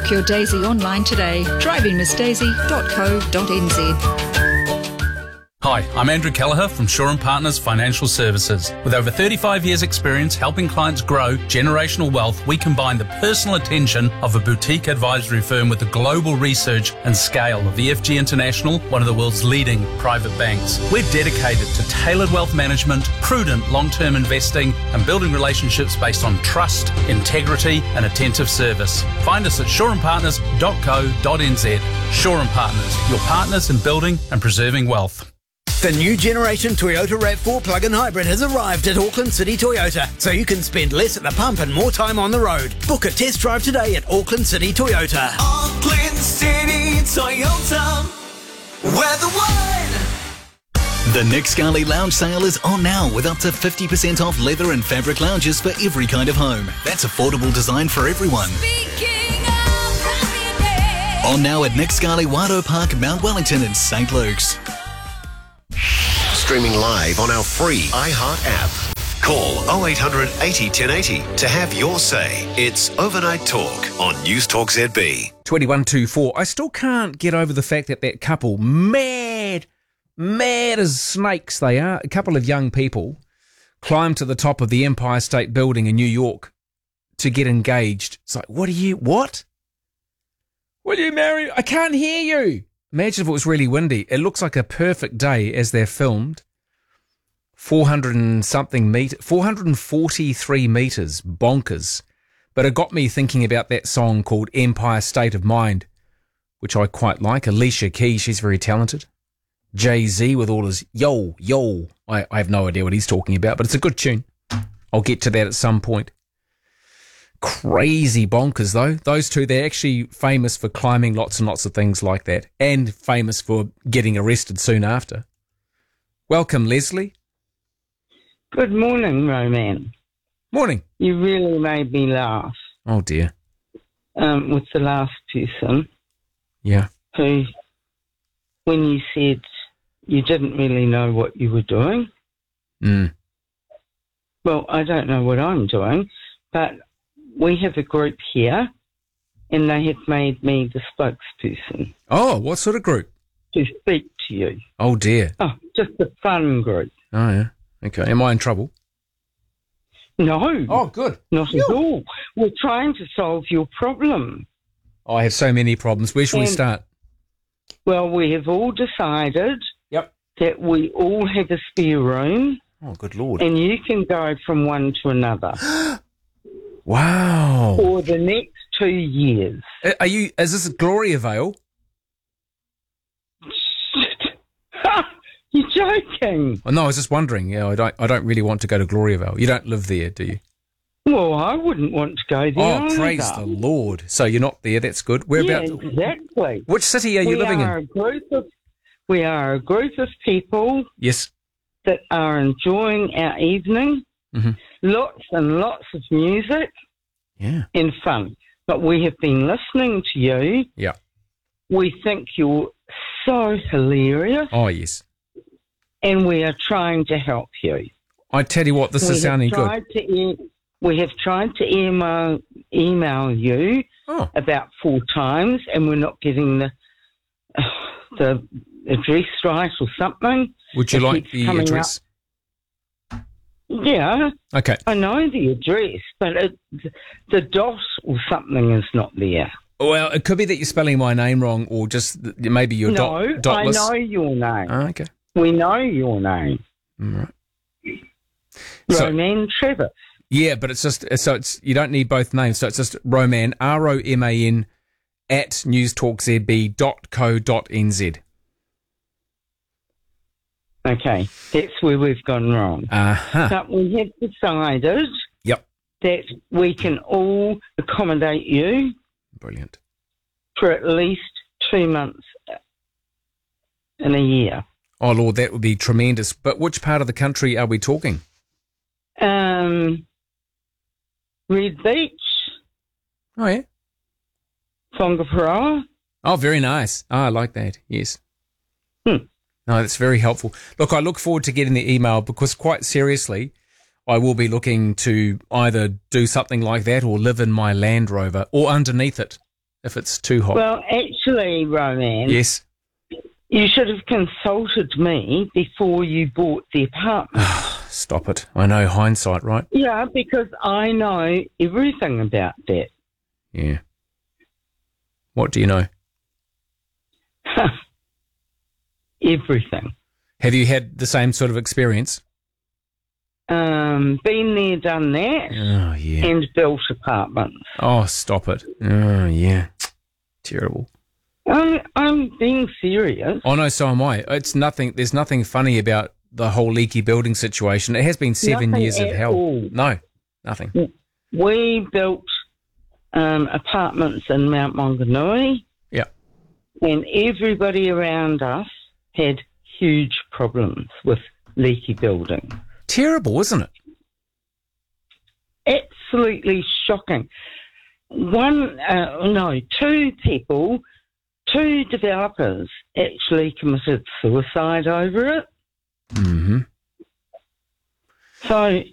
Book your Daisy online today. drivingmissdaisy.co.nz. Hi, I'm Andrew Kelleher from Shaw & Partners Financial Services. With over 35 years' experience helping clients grow generational wealth, we combine the personal attention of a boutique advisory firm with the global research and scale of EFG International, one of the world's leading private banks. We're dedicated to tailored wealth management, prudent long-term investing, and building relationships based on trust, integrity, and attentive service. Find us at shawandpartners.co.nz. Shaw & Partners, your partners in building and preserving wealth. The new generation Toyota RAV4 plug-in hybrid has arrived at Auckland City Toyota, so you can spend less at the pump and more time on the road. Book a test drive today at Auckland City Toyota. Auckland City Toyota, we're the one! The Nick Scully Lounge sale is on now with up to 50% off leather and fabric lounges for every kind of home. That's affordable design for everyone. On now at Nick Scully Wado Park, Mount Wellington and St. Luke's. Streaming live on our free iHeart app. Call 0800 80 1080 to have your say. It's Overnight Talk on News Talk ZB. 2124. I still can't get over the fact that couple, mad as snakes they are, a couple of young people, climbed to the top of the Empire State Building in New York to get engaged. It's like, what? Will you marry? I can't hear you. Imagine if it was really windy. It looks like a perfect day as they're filmed. 443 metres, bonkers. But it got me thinking about that song called Empire State of Mind, which I quite like. Alicia Keys, she's very talented. Jay-Z with all his yo. I have no idea what he's talking about, but it's a good tune. I'll get to that at some point. Crazy bonkers, though. Those two, they're actually famous for climbing lots and lots of things like that, and famous for getting arrested soon after. Welcome, Leslie. Good morning, Roman. Morning. You really made me laugh. Oh, dear. With the last person. Yeah. Who, when you said you didn't really know what you were doing. Well, I don't know what I'm doing, but we have a group here, and they have made me the spokesperson. Oh, what sort of group? To speak to you. Oh, dear. Oh, just a fun group. Oh, yeah. Okay. Am I in trouble? No. Oh, good. Not at all. We're trying to solve your problem. Oh, I have so many problems. Where should we start? Well, we have all decided that we all have a spare room. Oh, good Lord. And you can go from one to another. Wow. For the next 2 years. Is this Gloria Vale? You're joking. Oh, no, I was just wondering. Yeah, I don't really want to go to Gloria Vale. You don't live there, do you? Well, I wouldn't want to go there. Oh, praise the Lord. So you're not there. That's good. Whereabouts? Yeah, exactly. Which city are you living in? We are a group of people. Yes. That are enjoying our evening. Mm-hmm. Lots and lots of music. Yeah. And fun. But we have been listening to you. Yeah. We think you're so hilarious. Oh, yes. And we are trying to help you. I tell you what, this is sounding good. We have tried to email you about 4 times, and we're not getting the address right or something. Would you like the address? Yeah. Okay. I know the address, but the dot or something is not there. Well, it could be that you're spelling my name wrong, or just maybe you're dotless. No, I know your name. Oh, okay. We know your name. All right. Roman Trevor. Yeah, but it's just it's you don't need both names, so it's just Roman ROMAN at newstalkzb.co.nz. Okay, that's where we've gone wrong. But we have decided that we can all accommodate you. Brilliant. For at least 2 months in a year. Oh, Lord, that would be tremendous. But which part of the country are we talking? Red Beach. Oh, yeah. Whangaparoa. Oh, very nice. Oh, I like that. Yes. No, that's very helpful. Look, I look forward to getting the email because quite seriously, I will be looking to either do something like that or live in my Land Rover or underneath it. if it's too hot. Well, actually, Roman, Yes. you should have consulted me before you bought the apartment. Stop it. I know hindsight, right? Yeah, because I know everything about that. Yeah. What do you know? Everything. Have you had the same sort of experience? Been there, done that, Oh, yeah. and built apartments. Oh, stop it. Oh, yeah. Terrible. I'm being serious. Oh, no, so am I. It's nothing. There's nothing funny about the whole leaky building situation. It has been 7 Nothing years of at hell. all. No, nothing. We built apartments in Mount Maunganui, Yeah. and everybody around us had huge problems with leaky building. Terrible, isn't it? Absolutely shocking. Two developers actually committed suicide over it. Mm-hmm. So